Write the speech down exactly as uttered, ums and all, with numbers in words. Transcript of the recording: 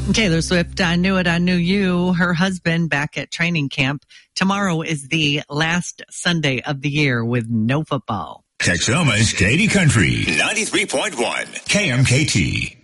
Taylor Swift, I Knew It, I Knew You, her husband back at training camp. Tomorrow is the last Sunday of the year with no football. Texoma's Katy Country, ninety-three point one K M K T.